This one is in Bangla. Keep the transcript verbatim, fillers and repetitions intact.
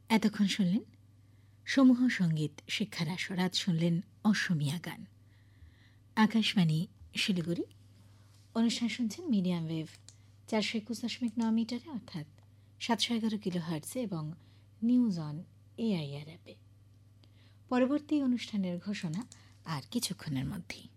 এতক্ষণ শুনলেন সমূহ সঙ্গীত শিক্ষার আসর। আজ শুনলেন অসমীয়া গান। আকাশবাণী শিলিগুড়ি। অনুষ্ঠান শুনছেন মিডিয়াম ওয়েভ চারশো একুশ দশমিক নয় মিটারে অর্থাৎ সাতশো এগারো কিলো হার্টসে এবং নিউজ অন এআইআর অ্যাপে। পরবর্তী অনুষ্ঠানের ঘোষণা আর কিছুক্ষণের মধ্যেই।